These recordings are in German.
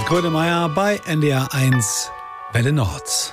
Grönemeyer bei NDR 1 Welle Nord.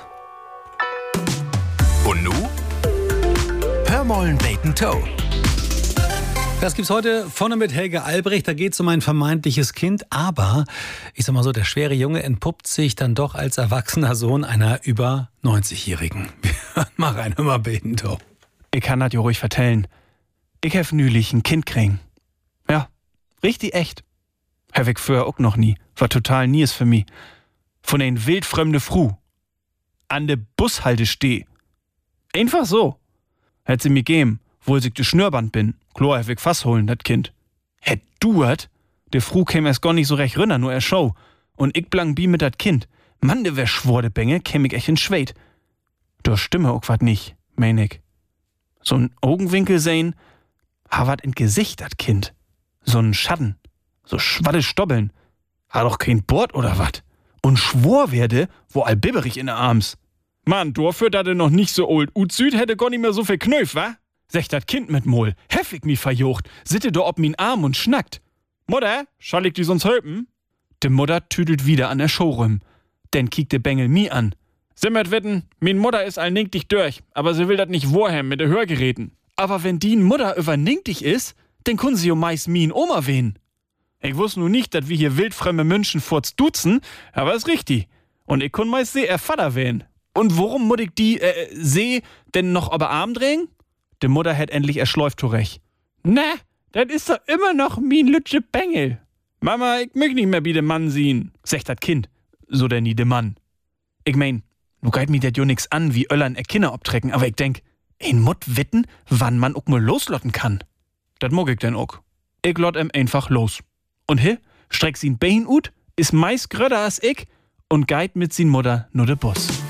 Und nu? Hör mollen Bacon Toe. Das gibt's heute vorne mit Helge Albrecht. Da geht's um ein vermeintliches Kind. Aber, ich sag mal so, der schwere Junge entpuppt sich dann doch als erwachsener Sohn einer über 90-Jährigen. Wir hören mal rein, hör mal Bacon Toe. Ich kann das ja ruhig vertellen. Ich hef nülich ein Kind kriegen. Ja, richtig echt. Hab ich früher auch noch nie. War total nies für mich. Von ein wildfremde Fru. An de Bushalte steh. Einfach so. Hätt sie mir geben, wo ich de Schnürband bin. Klar, hab ich Fass holen, dat Kind. Hätt du hat? De Fru käm erst gar nicht so recht rünner, nur er Show. Und ich blang bi mit dat Kind. Mann, de wär schworde Bänge, käm ich echt in Schwed. Da stimme auch wat nicht, mein ich. So'n Augenwinkel sehen, ha wat in Gesicht, dat Kind. So'n Schatten, so schwadde Stobbeln. Ha doch kein Bord oder wat. Und schwor werde, wo all bibberig in der Arms. Mann, dafür, da de noch nicht so old Süd hätte gar nicht mehr so viel Knöf, wa? Sech dat Kind mit Mol, heffig mi verjocht, sitte do ob min Arm und schnackt. Mutter, schall ich die sonst helpen? De Mutter tüdelt wieder an der Showroom. Denn kiekt de Bengel mi an. Simmert wetten, min Mutter is allnink dich durch, aber sie will dat nicht wohem mit de Hörgeräten. Aber wenn die Mutter übernink dich is, denn kun sie meist min Oma wehen. Ich wuss nu nicht, dat wir hier wildfremde München furz duzen, aber is richtig. Und ich kun meist er Vater wehen. Und worum muss ich die, denn noch aber Arm drehen? De Mutter hätt endlich erschläuft zurecht. Na, dat is doch immer noch min lütsche Bengel. Mama, ich möcht nicht mehr wie de Mann sehen, sagt dat Kind. So denn nie de Mann. Ich mein, nu geit mi dat jo nix an, wie Öllern Kinder obtrecken, aber ich denk, ein Mutt witten, wann man auch mal loslotten kann. Dat mag ich denn auch. Ich lot einfach los. Und he, streckt sin Bein ut, is meist gröder als ich und geit mit sin Mutter nur de Bus.